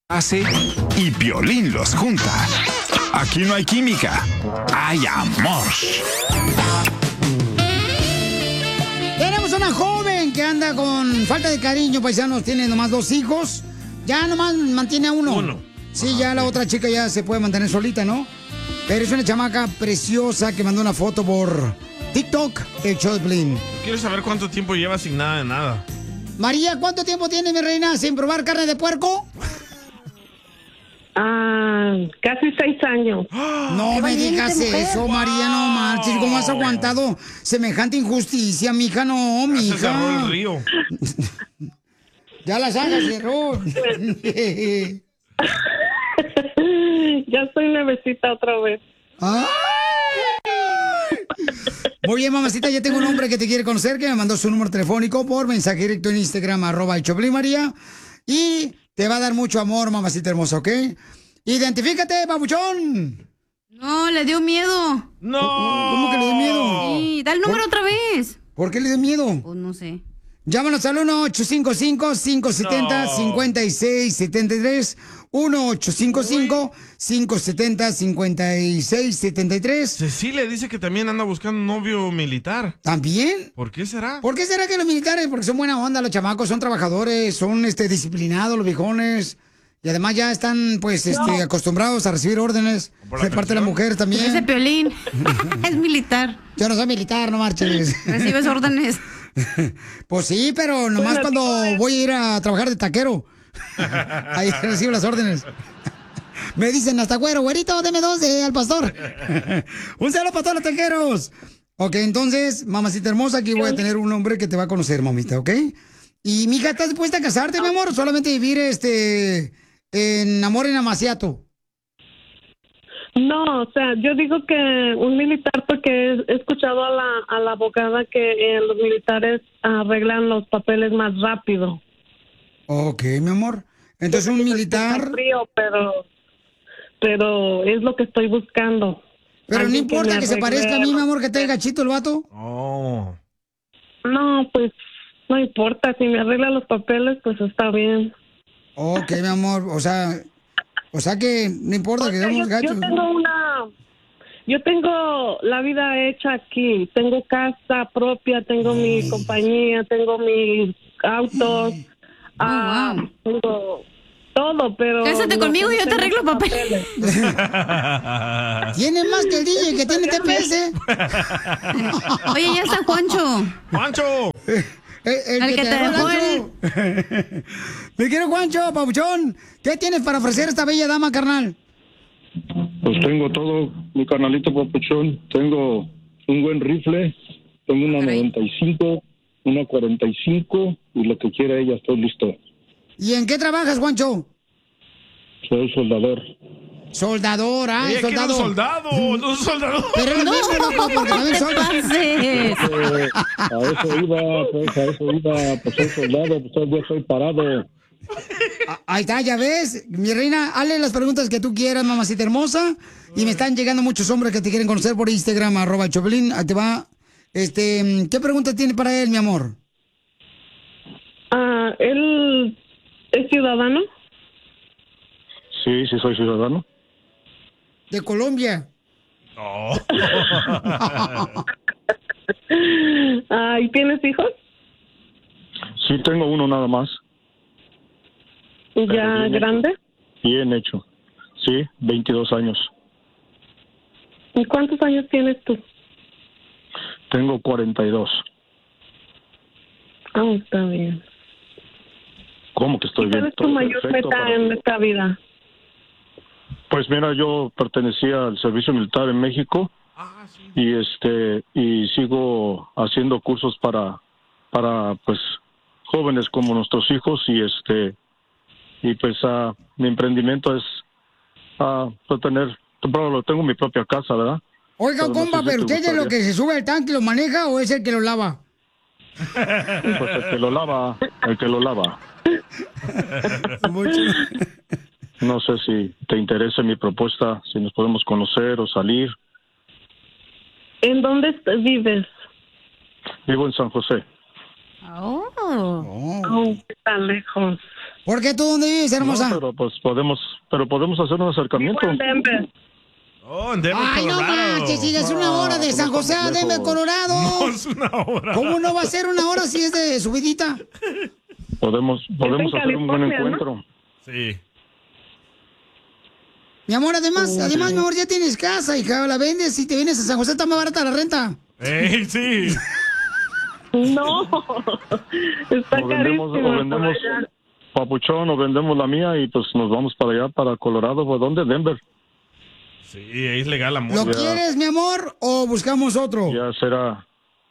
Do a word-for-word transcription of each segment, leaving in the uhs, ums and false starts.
Hace y Piolín los junta. Aquí no hay química, hay amor. Tenemos una joven que anda con falta de cariño, paisanos. Tiene nomás dos hijos. Ya nomás mantiene a uno. Uno. Sí, ya la otra chica ya se puede mantener solita, ¿no? Pero es una chamaca preciosa que mandó una foto por TikTok, el show de Piolín. Quiero saber cuánto tiempo lleva sin nada de nada. María, ¿cuánto tiempo tiene, mi reina, sin probar carne de puerco? Ah, casi seis años. No me digas eso, wow. María, no marches. ¿Cómo has aguantado semejante injusticia, mija? No, mija. Se cerró el río. Ya la saga cerró. Ya soy nuevecita otra vez. ¡Ay! Muy bien, mamacita, ya tengo un hombre que te quiere conocer, que me mandó su número telefónico por mensaje directo en Instagram, arroba el Choplin María. Y te va a dar mucho amor, mamacita hermosa, ¿ok? Identifícate, papuchón. No, le dio miedo. No. ¿Cómo que le dio miedo? Sí, da el número ¿Por? otra vez. ¿Por qué le dio miedo? Pues no sé. Llámanos al uno ocho cinco cinco, cinco siete cero, cinco seis siete tres. uno ocho cinco cinco, cinco siete cero, cinco seis siete tres. Cecilia dice que también anda buscando un novio militar. ¿También? ¿Por qué será? ¿Por qué será que los militares? Porque son buena onda, los chamacos, son trabajadores, son este disciplinados los viejones. Y además ya están, pues, este, no. acostumbrados a recibir órdenes de parte de la mujer también. Ese Piolín es militar. Yo no soy militar, no marches. Recibes órdenes. Pues sí, pero nomás cuando voy a ir a trabajar de taquero. Ahí recibo las órdenes. Me dicen hasta güero, güerito, deme dos eh, al pastor. Un saludo para todos los taqueros. Ok, entonces, mamacita hermosa, aquí voy a tener un hombre que te va a conocer, mamita, ¿ok? Y, mija, ¿estás dispuesta a casarte, mi amor? ¿O solamente vivir este en amor en amaciato? No, o sea, yo digo que un militar, porque he escuchado a la, a la abogada que eh, los militares arreglan los papeles más rápido. Ok, mi amor. Entonces un militar... Frío, pero, pero es lo que estoy buscando. Pero no importa que, que se parezca a mí, mi amor, que tenga gachito el vato. Oh. No, pues no importa. Si me arregla los papeles, pues está bien. Ok, mi amor. O sea... O sea que no importa que seamos gachos. Yo tengo una... Yo tengo la vida hecha aquí. Tengo casa propia, tengo mm. mi compañía, tengo mis autos. Mm. Oh, ah, wow. Tengo todo, pero... Cásate conmigo y yo te arreglo papeles. Tiene más que el D J que tiene T P S. Oye, ya está Juancho. ¡Juancho! El, el, el que, que te dejó el... Me quiero, Juancho, papuchón. ¿Qué tienes para ofrecer a esta bella dama, carnal? Pues tengo todo, mi carnalito papuchón. Tengo un buen rifle, tengo una noventa y cinco, una cuarenta y cinco y lo que quiera ella, estoy listo. ¿Y en qué trabajas, Juancho? Soy soldador. Soldador, ah, Ella soldado. Un soldado, no un soldador. Pero es lo mismo, loco, porque también soy eh, A eso iba, pues, a eso iba, pues soy soldado, pues todavía soy parado. Ahí está, ya ves, mi reina, hazle las preguntas que tú quieras, mamacita hermosa. Y me están llegando muchos hombres que te quieren conocer por Instagram, arroba Choplin. Ahí te va. Este, ¿qué pregunta tiene para él, mi amor? Ah, ¿él es ciudadano? Sí, sí soy ciudadano. De Colombia. Oh. ah, ¿Y tienes hijos? Sí, tengo uno nada más. ¿Ya bien grande? Hecho. Bien hecho. Sí, veintidós años. ¿Y cuántos años tienes tú? Tengo cuarenta y dos. Ah, oh, está bien. ¿Cómo que estoy bien? ¿Cuál es tu mayor meta en esta vida? Pues mira, yo pertenecía al servicio militar en México ah, sí. y este y sigo haciendo cursos para para pues jóvenes como nuestros hijos y este y pues uh, mi emprendimiento es uh, tener tengo mi propia casa, ¿verdad? Oiga, pero compa, no sé si ¿pero usted es lo que se sube al tanque y lo maneja o es el que lo lava? Pues el que lo lava, el que lo lava. Mucho. No sé si te interesa mi propuesta, si nos podemos conocer o salir. ¿En dónde vives? Vivo en San José. Oh. Oh, está lejos. ¿Por qué tú dónde vives, hermosa? No, pero pues podemos, pero podemos hacer un acercamiento. Vivo en Denver. Oh, en Denver, Ay, no Colorado. manches, si es una hora de No, San no José a estamos Denver, lejos. Colorado. No, es una hora. ¿Cómo no va a ser una hora si es de subidita? Podemos, podemos en hacer un buen California, ¿no? encuentro. Sí. Mi amor, además, además, mi amor, ya tienes casa, hija, la vendes y te vienes a San José, está más barata la renta. Ey, sí. No, está O vendemos, carísimo. o vendemos por allá. papuchón, o vendemos la mía y pues nos vamos para allá, para Colorado. ¿Por dónde? Denver. Sí, ahí es legal la ¿Lo música. quieres, mi amor, o buscamos otro? Ya será.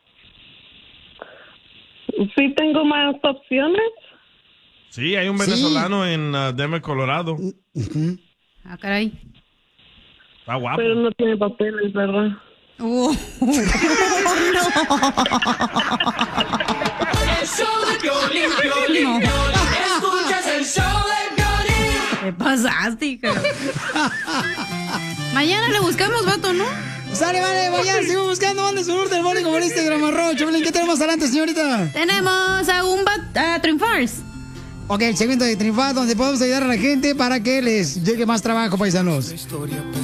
Sí tengo más opciones. Sí, hay un Sí. venezolano en uh, Denver, Colorado. Ah, caray. Está guapo. Pero no tiene papeles, ¿verdad? Oh. No. ¿Qué pasaste, hija? Mañana le buscamos, vato, ¿no? Sale, vale, mañana sigo buscando dónde su norte, el boli como el Instagram, arroba, Choplin. ¿Qué tenemos adelante, señorita? Tenemos a un bat a Triunfars. Ok, el segmento de Triunfar, donde podemos ayudar a la gente para que les llegue más trabajo, paisanos.